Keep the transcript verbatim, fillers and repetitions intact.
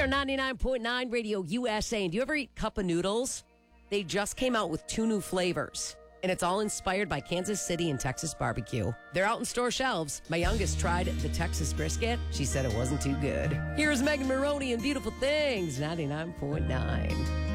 are ninety-nine point nine Radio U S A. And do you ever eat cup of noodles? They just came out with two new flavors. And it's all inspired by Kansas City and Texas barbecue. They're out in store shelves. My youngest tried the Texas brisket. She said it wasn't too good. Here's Megan Maroney and Beautiful Things, ninety-nine point nine.